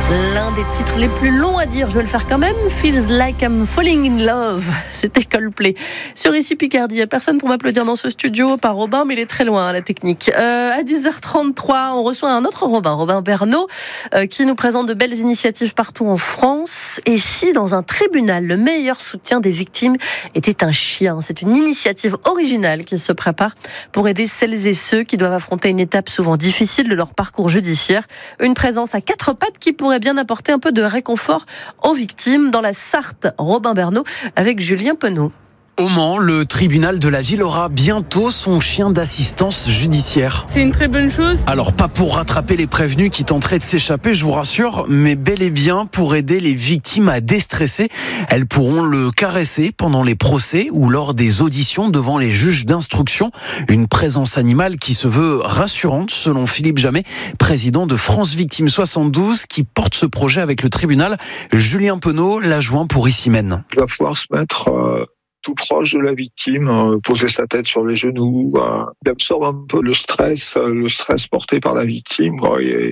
L'un des titres les plus longs à dire, je vais le faire quand même. Feels like I'm falling in love. C'était Coldplay. Sur Ici Picardie, il n'y a personne pour m'applaudir dans ce studio, par Robin, mais il est très loin, la technique. À 10h33, on reçoit un autre Robin Bernot, qui nous présente de belles initiatives partout en France. Et si, dans un tribunal, le meilleur soutien des victimes était un chien? C'est une initiative originale qui se prépare pour aider celles et ceux qui doivent affronter une étape souvent difficile de leur parcours judiciaire. Une présence à quatre pattes qui pourrait bien apporter un peu de réconfort aux victimes. Dans la Sarthe, Robin Bernot avec Julien Penaud. Au Mans, le tribunal de la ville aura bientôt son chien d'assistance judiciaire. C'est une très bonne chose. Alors, pas pour rattraper les prévenus qui tenteraient de s'échapper, je vous rassure, mais bel et bien pour aider les victimes à déstresser. Elles pourront le caresser pendant les procès ou lors des auditions devant les juges d'instruction. Une présence animale qui se veut rassurante, selon Philippe Jamet, président de France Victimes 72, qui porte ce projet avec le tribunal. Julien Penaud, l'adjoint pour Issy-Mène. Il va pouvoir se mettre tout proche de la victime, poser sa tête sur les genoux, il absorbe un peu le stress porté par la victime, et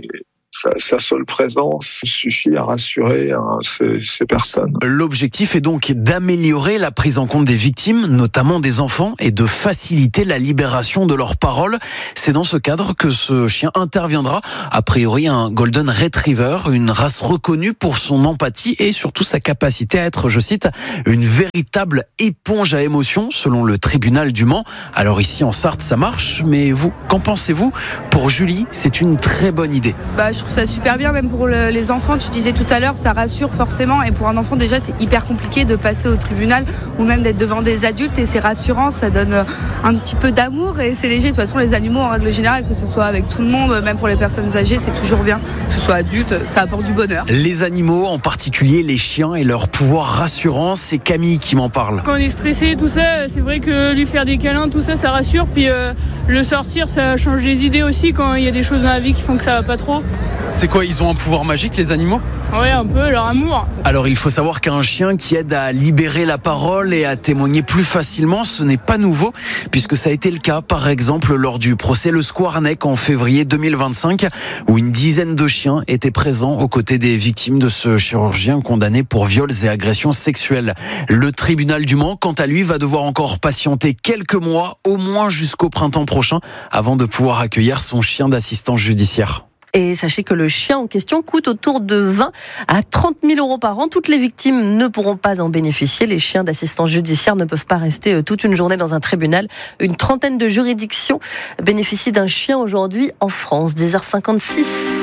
sa seule présence suffit à rassurer ces personnes. L'objectif est donc d'améliorer la prise en compte des victimes, notamment des enfants, et de faciliter la libération de leurs paroles. C'est dans ce cadre que ce chien interviendra. A priori, un Golden Retriever, une race reconnue pour son empathie et surtout sa capacité à être, je cite, une véritable éponge à émotions, selon le tribunal du Mans. Alors ici en Sarthe, ça marche, mais vous, qu'en pensez-vous? Pour Julie, c'est une très bonne idée. Je trouve ça super bien, même pour les enfants. Tu disais tout à l'heure, ça rassure forcément. Et pour un enfant, déjà, c'est hyper compliqué de passer au tribunal ou même d'être devant des adultes. Et c'est rassurant, ça donne un petit peu d'amour et c'est léger. De toute façon, les animaux, en règle générale, que ce soit avec tout le monde, même pour les personnes âgées, c'est toujours bien. Que ce soit adulte, ça apporte du bonheur. Les animaux, en particulier les chiens et leur pouvoir rassurant, c'est Camille qui m'en parle. Quand on est stressé, tout ça, c'est vrai que lui faire des câlins, tout ça, ça rassure. Puis le sortir, ça change les idées aussi quand il y a des choses dans la vie qui font que ça va pas trop. C'est quoi, ils ont un pouvoir magique, les animaux ? Ouais, un peu, leur amour. Alors, il faut savoir qu'un chien qui aide à libérer la parole et à témoigner plus facilement, ce n'est pas nouveau, puisque ça a été le cas, par exemple, lors du procès Le Squarneck en février 2025, où une dizaine de chiens étaient présents aux côtés des victimes de ce chirurgien condamné pour viols et agressions sexuelles. Le tribunal du Mans, quant à lui, va devoir encore patienter quelques mois, au moins jusqu'au printemps prochain, avant de pouvoir accueillir son chien d'assistance judiciaire. Et sachez que le chien en question coûte autour de 20 à 30 000 euros par an. Toutes les victimes ne pourront pas en bénéficier. Les chiens d'assistance judiciaire ne peuvent pas rester toute une journée dans un tribunal. Une trentaine de juridictions bénéficient d'un chien aujourd'hui en France. 10h56.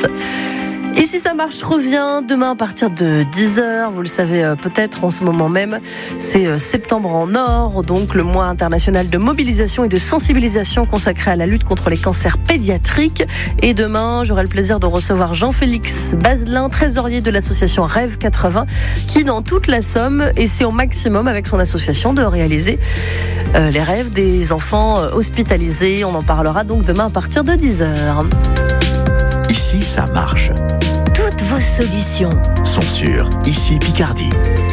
Et si ça marche, revient demain à partir de 10h. Vous le savez peut-être en ce moment même, c'est Septembre en Or, donc le mois international de mobilisation et de sensibilisation consacré à la lutte contre les cancers pédiatriques. Et demain, j'aurai le plaisir de recevoir Jean-Félix Bazelin, trésorier de l'association Rêve 80, qui dans toute la Somme essaie au maximum avec son association de réaliser les rêves des enfants hospitalisés. On en parlera donc demain à partir de 10h. Ici, ça marche. Toutes vos solutions sont sur Ici Picardie.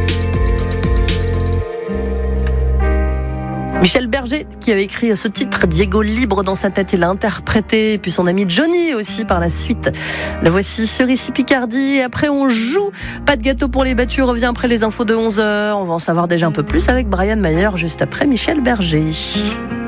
Michel Berger, qui avait écrit ce titre, Diego libre dans sa tête, il l'a interprété, et puis son ami Johnny aussi par la suite. Le voici sur Ici Picardie, et après on joue. Pas de gâteau pour les battus, revient après les infos de 11h. On va en savoir déjà un peu plus avec Brian Mayer, juste après Michel Berger.